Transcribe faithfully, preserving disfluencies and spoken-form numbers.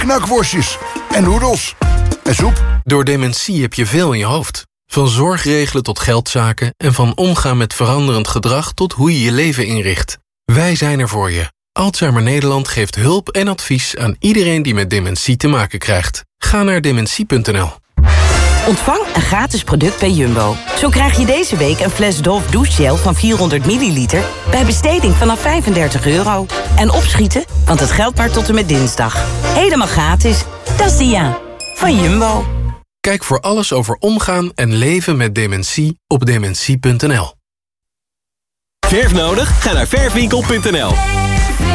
knakworstjes en noedels en soep. Door dementie heb je veel in je hoofd. Van zorgregelen tot geldzaken en van omgaan met veranderend gedrag tot hoe je je leven inricht. Wij zijn er voor je. Alzheimer Nederland geeft hulp en advies aan iedereen die met dementie te maken krijgt. Ga naar dementie punt n l. Ontvang een gratis product bij Jumbo. Zo krijg je deze week een fles Dove douchegel van vierhonderd milliliter... bij besteding vanaf vijfendertig euro. En opschieten, want het geldt maar tot en met dinsdag. Helemaal gratis. Dat is Dia van Jumbo. Kijk voor alles over omgaan en leven met dementie op dementie punt n l. Verf nodig? Ga naar verfwinkel punt n l.